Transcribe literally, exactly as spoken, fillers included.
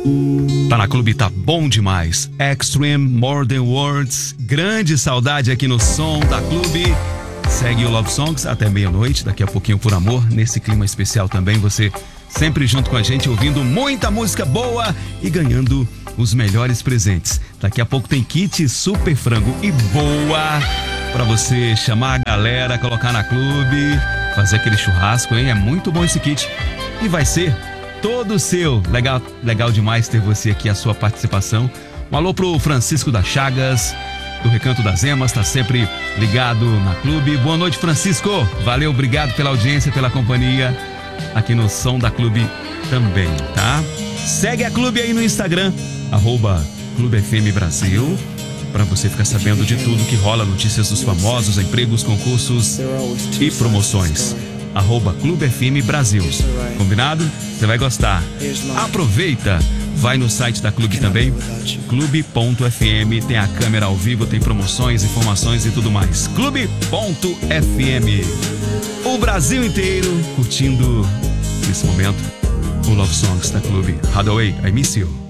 Tá na Clube, tá bom demais. Extreme, More Than Words. Grande saudade aqui no som da Clube. Segue o Love Songs até meia-noite, daqui a pouquinho Por Amor, nesse clima especial também, você sempre junto com a gente, ouvindo muita música boa e ganhando os melhores presentes. Daqui a pouco tem kit Super Frango e boa pra você chamar a galera, colocar na Clube, fazer aquele churrasco, hein? É muito bom esse kit e vai ser todo seu. Legal, legal demais ter você aqui, a sua participação. Um alô pro Francisco das Chagas, do Recanto das Emas, tá sempre ligado na Clube. Boa noite, Francisco. Valeu, obrigado pela audiência, pela companhia aqui no Som da Clube também, tá? Segue a Clube aí no Instagram, arroba Clube F M Brasil, para você ficar sabendo de tudo que rola, notícias dos famosos, empregos, concursos e promoções. Arroba Clube F M Brasil. Combinado? Você vai gostar. Aproveita! Vai no site da Clube também, clube ponto f m, tem a câmera ao vivo, tem promoções, informações e tudo mais. clube ponto f m. O Brasil inteiro curtindo, nesse momento, o Love Songs da Clube. Hathaway, I Miss You.